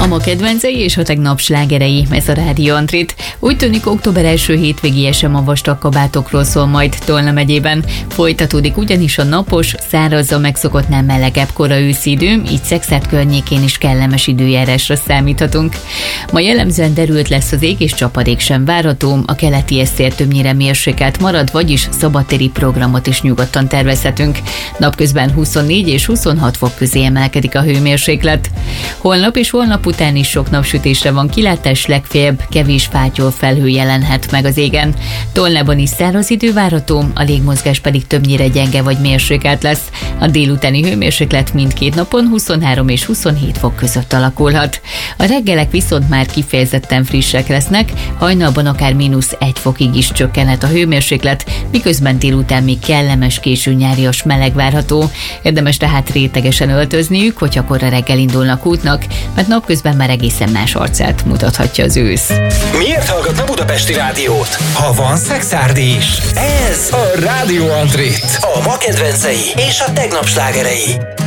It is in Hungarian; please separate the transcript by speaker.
Speaker 1: ma kedvencei és a tegnap slágerei, ez a Rádió Antrit. Úgy tűnik, október első hétvégéje sem a vastag kabátokról szól majd Tolna megyében. Folytatódik ugyanis a napos, szárazzal megszokottnál melegebb kora őszi idő, így Szekszárd környékén is kellemes időjárásra számíthatunk. Ma jellemzően derült lesz az ég és csapadék sem várható, a keleti eszér többnyire mérsékelt marad, vagyis szabadtéri programot is nyugodtan tervezhetünk. Napközben 24 és 26 fok közé emelkedik a hőmérséklet. Holnap és holnap után is sok napsütésre van kilátás, legfeljebb kevés fátyol felhő jelenhet meg az égen. Tolnában is száraz idő várható, a légmozgás pedig többnyire gyenge vagy mérsékelt lesz. A délutáni hőmérséklet mindkét napon 23 és 27 fok között alakulhat. A reggelek viszont már kifejezetten frissek lesznek, hajnalban akár -1 fokig is csökkenhet a hőmérséklet, miközben délután még kellemes késő nyárias meleg várható. Érdemes tehát rétegesen öltözniük, hogyha korra reggel indulnak útnak, mert napközben már egészen más arcát mutathatja az ősz.
Speaker 2: Miért hallgatna Budapesti Rádiót, ha van szekszárdi is? Ez a Rádió Antrit. A ma kedvencei és a tegnap slágerei.